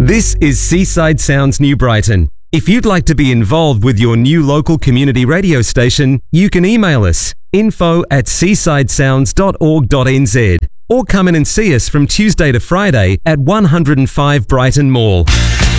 This is Seaside Sounds New Brighton. If you'd like to be involved with your new local community radio station, you can email us info@seasidesounds.org.nz or come in and see us from Tuesday to Friday at 105 Brighton Mall.